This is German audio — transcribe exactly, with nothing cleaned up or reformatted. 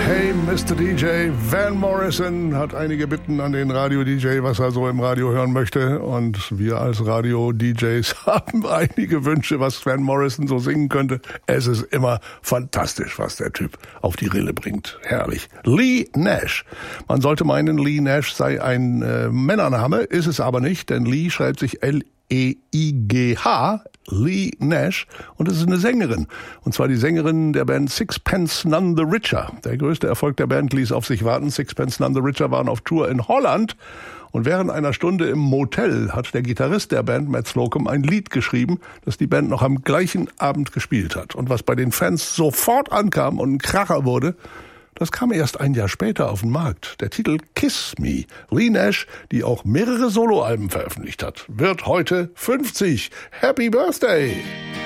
Hey Mister D J, Van Morrison hat einige Bitten an den Radio-D J, was er so im Radio hören möchte. Und wir als Radio-D Js haben einige Wünsche, was Van Morrison so singen könnte. Es ist immer fantastisch, was der Typ auf die Rille bringt. Herrlich. Lee Nash. Man sollte meinen, Lee Nash sei ein äh, Männername, ist es aber nicht, denn Lee schreibt sich L E I G H, Lee Nash, und es ist eine Sängerin. Und zwar die Sängerin der Band Sixpence None the Richer. Der größte Erfolg der Band ließ auf sich warten. Sixpence None the Richer waren auf Tour in Holland. Und während einer Stunde im Motel hat der Gitarrist der Band, Matt Slocum, ein Lied geschrieben, das die Band noch am gleichen Abend gespielt hat. Und was bei den Fans sofort ankam und ein Kracher wurde, das kam erst ein Jahr später auf den Markt. Der Titel Kiss Me. Lee Nash, die auch mehrere Soloalben veröffentlicht hat, wird heute fünfzig. Happy Birthday!